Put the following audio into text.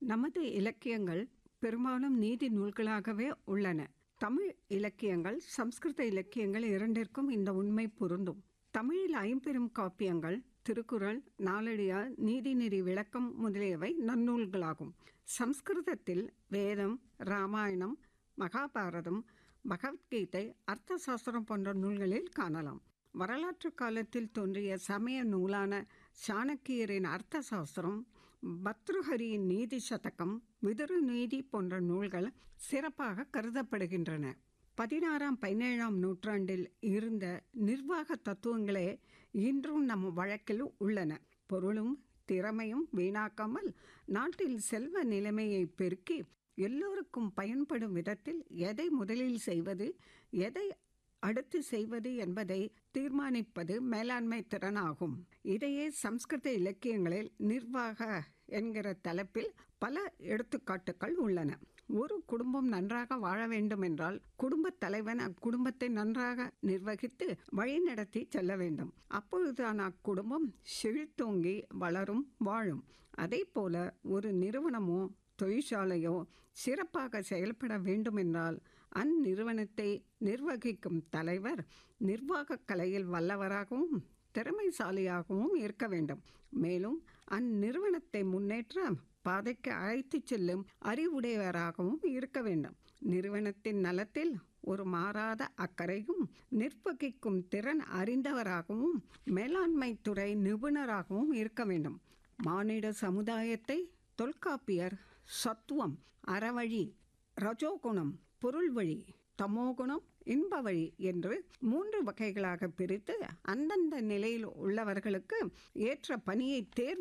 நமது இலக்கியங்கள் பெரும்பாலும் நீதி நூல்களாகவே உள்ளன. தமிழ் இலக்கியங்கள், சம்ஸ்கிருத இலக்கியங்கள் இரண்டிற்கும் இந்த உண்மை பொருந்தும். தமிழில் ஐம்பெரும் காப்பியங்கள், திருக்குறள், நாலடியார், நீதிநெறி விளக்கம் முதலியவை நன்னூல்களாகும். சம்ஸ்கிருதத்தில் வேதம், ராமாயணம், மகாபாரதம், பகவத்கீதை, அர்த்த சாஸ்திரம் போன்ற நூல்களில் காணலாம். வரலாற்று காலத்தில் தோன்றிய சமய நூலான சாணக்கியரின் அர்த்த சாஸ்திரம், பத்ருஹரியின் நீதி சதகம், விதுர நீதி போன்ற நூல்கள் சிறப்பாக கருதப்படுகின்றன. 16ஆம் 17ஆம் நூற்றாண்டில் இருந்த நிர்வாக தத்துவங்களே இன்றும் நம் வழக்கில் உள்ளன. பொருளும் திறமையும் வீணாக்காமல் நாட்டில் செல்வ நிலைமையை பெருக்கி எல்லோருக்கும் பயன்படும் விதத்தில் எதை முதலில் செய்வது, எதை அடுத்து செய்வது என்பதை தீர்மானிப்பது மேலாண்மை திறனாகும். இதையே சம்ஸ்கிருத இலக்கியங்களில் நிர்வாக என்கிற தலைப்பில் பல எடுத்துக்காட்டுகள் உள்ளன. ஒரு குடும்பம் நன்றாக வாழ வேண்டும் என்றால் குடும்பத் தலைவன் அக்குடும்பத்தை நன்றாக நிர்வகித்து வழிநடத்தி செல்ல வேண்டும். அப்பொழுதுதான் அக்குடும்பம் செழித்தோங்கி வளரும், வாழும். அதே போல ஒரு நிறுவனமோ தொழிற்சாலையோ சிறப்பாக செயல்பட வேண்டுமென்றால் அந்நிறுவனத்தை நிர்வகிக்கும் தலைவர் நிர்வாக கலையில் வல்லவராகவும் திறமைசாலியாகவும் இருக்க வேண்டும். மேலும் அந்நிறுவனத்தை முன்னேற்ற பாதைக்கு அழைத்து செல்லும் அறிவுடையவராகவும் இருக்க வேண்டும். நிறுவனத்தின் நலத்தில் ஒரு மாறாத அக்கறையும் நிர்வகிக்கும் திறன் அறிந்தவராகவும் மேலாண்மை துறை நிபுணராகவும் இருக்க வேண்டும். மானிட சமுதாயத்தை தொல்காப்பியர் சத்துவம், அறவழி, ரஜோகுணம், பொருள் வழி, தமோகுணம், இன்ப வழி என்று 3 வகைகளாக பிரித்து அந்தந்த நிலையில் உள்ளவர்களுக்கு ஏற்ற பணியை தேர்வு